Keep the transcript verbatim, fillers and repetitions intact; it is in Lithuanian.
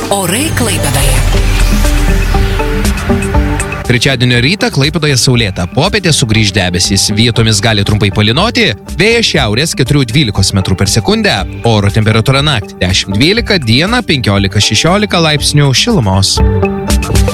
Orai Klaipėdoje. Trečiadienio rytą Klaipėdoje saulėta, popietė sugrįž debesys, vietomis gali trumpai palynoti, vėjas šiaurės keturi dvylika metrų per sekundę, oro temperatūra naktį dešimt dvylika, dieną penkiolika šešiolika laipsnių šilumos.